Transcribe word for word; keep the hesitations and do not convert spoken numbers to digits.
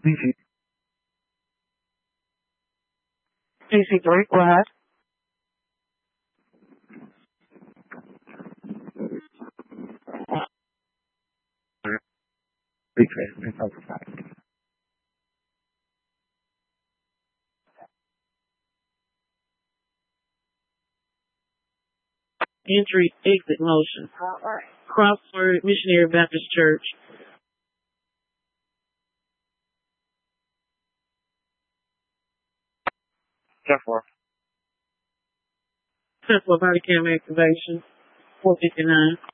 D C three, go ahead. Entry, exit motion. Crossword Missionary Baptist Church. Careful. Tesla body cam activation. four fifty-nine.